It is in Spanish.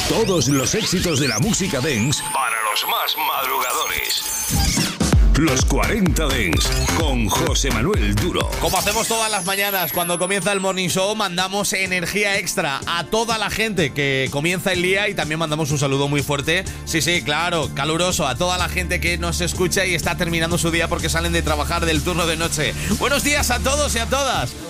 Todos los éxitos de la música dance para los más madrugadores. Los 40 Dance con José Manuel Duro. Como hacemos todas las mañanas cuando comienza el Morning Show, mandamos energía extra a toda la gente que comienza el día y también mandamos un saludo muy fuerte, sí, claro, caluroso, a toda la gente que nos escucha y está terminando su día porque salen de trabajar del turno de noche. Buenos días a todos y a todas.